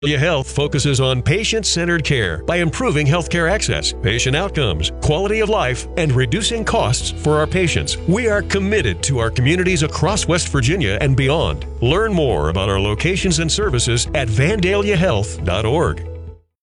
Health focuses on patient-centered care by improving healthcare access, patient outcomes, quality of life, and reducing costs for our patients. We are committed to our communities across West Virginia and beyond. Learn more about our locations and services at vandaliahealth.org.